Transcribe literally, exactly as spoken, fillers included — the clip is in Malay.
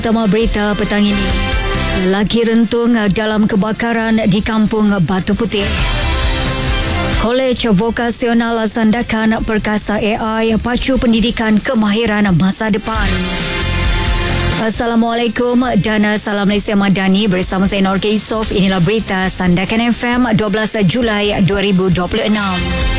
Utama berita petang ini. Lelaki rentung dalam kebakaran di kampung Batu Putih. Kolej Vokasional Sandakan Perkasa A I pacu pendidikan kemahiran masa depan. Assalamualaikum dan salam Malaysia Madani, bersama saya Norke Yusof. Inilah berita Sandakan F M dua belas Julai dua ribu dua puluh enam.